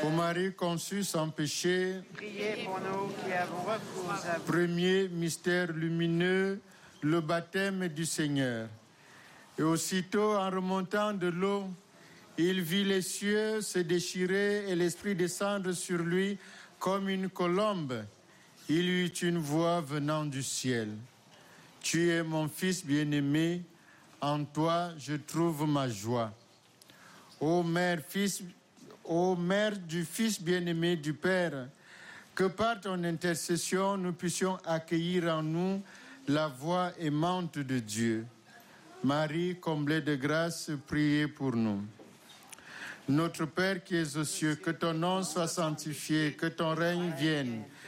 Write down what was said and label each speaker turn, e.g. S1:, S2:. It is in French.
S1: Ô Marie conçue sans péché,
S2: priez pour nous qui avons recours à vous.
S1: premier mystère lumineux, le baptême du Seigneur. Et aussitôt, en remontant de l'eau, il vit les cieux se déchirer et l'Esprit descendre sur lui comme une colombe. Il eut une voix venant du ciel. Tu es mon Fils bien-aimé, en toi je trouve ma joie. Ô Mère du Fils bien-aimé du Père, que par ton intercession nous puissions accueillir en nous la voix aimante de Dieu. Marie, comblée de grâce, priez pour nous. Notre Père qui es aux cieux, que ton nom soit sanctifié, que ton règne vienne,